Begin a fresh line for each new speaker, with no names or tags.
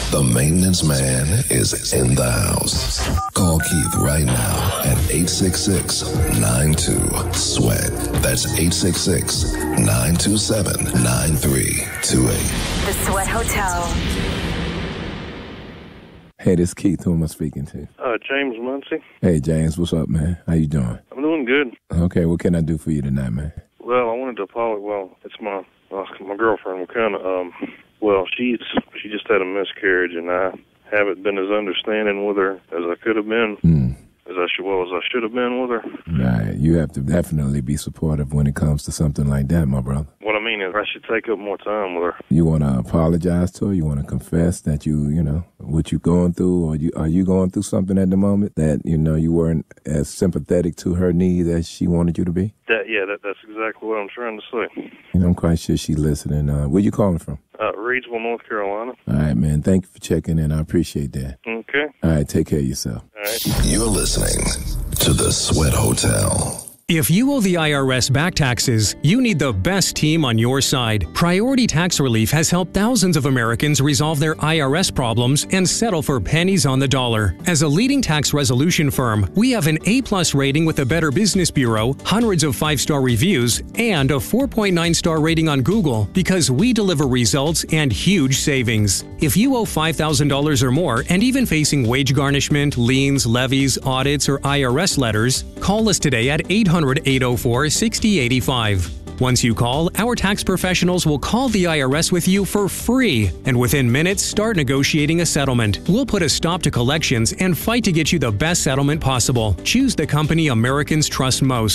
The maintenance man is in the house. Call Keith right now at 866-92-SWEAT. That's 866-927-9328.
The Sweat Hotel.
Hey, this is Keith. Who am I speaking to?
James Muncie.
Hey, James. What's up, man? How you doing?
I'm doing good.
Okay, what can I do for you tonight, man?
Well, I wanted to apologize. Well, it's my girlfriend. She just had a miscarriage, and I haven't been as understanding with her as I could have been, as I should have been with her.
Right. You have to definitely be supportive when it comes to something like that, my brother.
What I mean is I should take up more time with her.
You want to apologize to her? You want to confess that what you're going through? Or are you going through something at the moment that, you weren't as sympathetic to her needs as she wanted you to be?
That's exactly what I'm trying to say.
I'm quite sure she's listening. Where you calling from?
Reidsville, North Carolina.
All right, man. Thank you for checking in. I appreciate that.
Okay.
All right. Take care of yourself.
All right.
You're listening to The Sweat Hotel.
If you owe the IRS back taxes, you need the best team on your side. Priority Tax Relief has helped thousands of Americans resolve their IRS problems and settle for pennies on the dollar. As a leading tax resolution firm, we have an A+ rating with the Better Business Bureau, hundreds of 5-star reviews, and a 4.9-star rating on Google because we deliver results and huge savings. If you owe $5,000 or more and even facing wage garnishment, liens, levies, audits, or IRS letters, call us today at 800-804-6085. Once you call, our tax professionals will call the IRS with you for free, and within minutes, start negotiating a settlement. We'll put a stop to collections and fight to get you the best settlement possible. Choose the company Americans trust most.